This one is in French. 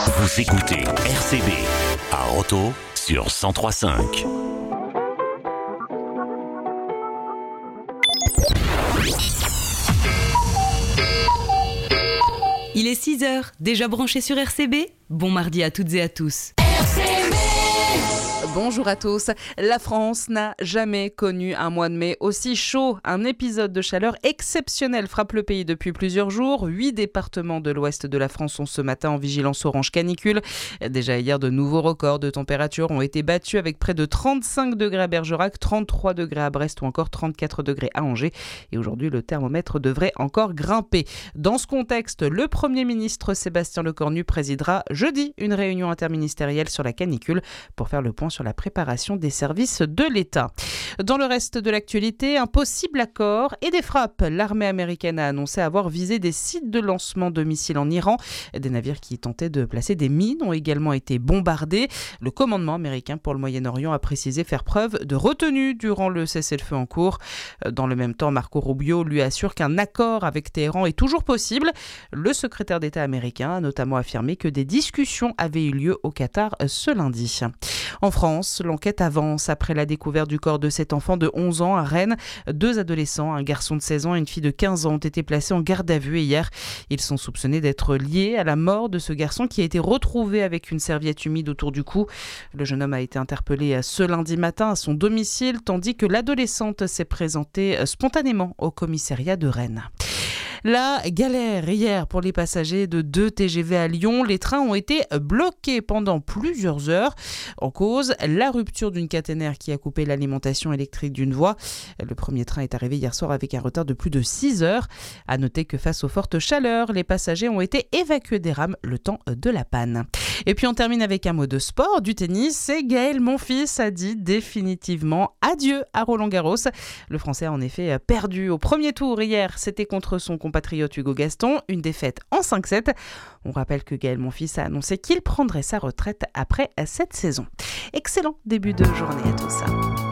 Vous écoutez RCB à Roto sur 103.5. Il est 6h, déjà branché sur RCB? Bon mardi à toutes et à tous. Bonjour à tous. La France n'a jamais connu un mois de mai aussi chaud. Un épisode de chaleur exceptionnel frappe le pays depuis plusieurs jours. 8 départements de l'ouest de la France sont ce matin en vigilance orange canicule. Déjà hier, de nouveaux records de température ont été battus avec près de 35 degrés à Bergerac, 33 degrés à Brest ou encore 34 degrés à Angers. Et aujourd'hui, le thermomètre devrait encore grimper. Dans ce contexte, le Premier ministre Sébastien Lecornu présidera jeudi une réunion interministérielle sur la canicule pour faire le point sur la préparation des services de l'État. Dans le reste de l'actualité, un possible accord et des frappes. L'armée américaine a annoncé avoir visé des sites de lancement de missiles en Iran. Des navires qui tentaient de placer des mines ont également été bombardés. Le commandement américain pour le Moyen-Orient a précisé faire preuve de retenue durant le cessez-le-feu en cours. Dans le même temps, Marco Rubio lui assure qu'un accord avec Téhéran est toujours possible. Le secrétaire d'État américain a notamment affirmé que des discussions avaient eu lieu au Qatar ce lundi. En France, l'enquête avance après la découverte du corps de cet enfant de 11 ans à Rennes. 2 adolescents, un garçon de 16 ans et une fille de 15 ans, ont été placés en garde à vue hier. Ils sont soupçonnés d'être liés à la mort de ce garçon qui a été retrouvé avec une serviette humide autour du cou. Le jeune homme a été interpellé ce lundi matin à son domicile, tandis que l'adolescente s'est présentée spontanément au commissariat de Rennes. La galère hier pour les passagers de 2 TGV à Lyon. Les trains ont été bloqués pendant plusieurs heures. En cause, la rupture d'une caténaire qui a coupé l'alimentation électrique d'une voie. Le premier train est arrivé hier soir avec un retard de plus de 6 heures. À noter que face aux fortes chaleurs, les passagers ont été évacués des rames le temps de la panne. Et puis on termine avec un mot de sport, du tennis. Et Gaël Monfils a dit définitivement adieu à Roland-Garros. Le Français a en effet perdu au premier tour hier. C'était contre son compatriote Hugo Gaston, une défaite en 5-7. On rappelle que Gaël Monfils a annoncé qu'il prendrait sa retraite après cette saison. Excellent début de journée à tous.